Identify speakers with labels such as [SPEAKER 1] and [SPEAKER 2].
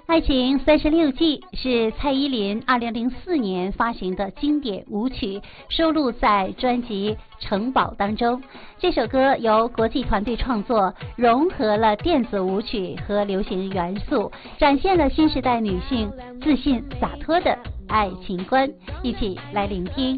[SPEAKER 1] 爱情36计是蔡依林2004年发行的经典舞曲，收录在专辑《城堡》当中。这首歌由国际团队创作，融合了电子舞曲和流行元素，展现了新时代女性自信洒脱的爱情观。一起来聆听。